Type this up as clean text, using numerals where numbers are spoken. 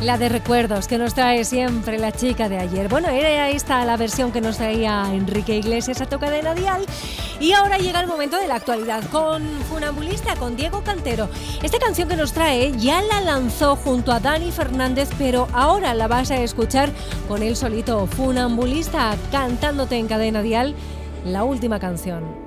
La de recuerdos que nos trae siempre la chica de ayer. Bueno, era esta la versión que nos traía Enrique Iglesias a Toca de Dial. Y ahora llega el momento de la actualidad con Funambulista, con Diego Cantero. Esta canción que nos trae ya la lanzó junto a Dani Fernández, pero ahora la vas a escuchar con él solito, Funambulista, cantándote en Cadena Dial la última canción.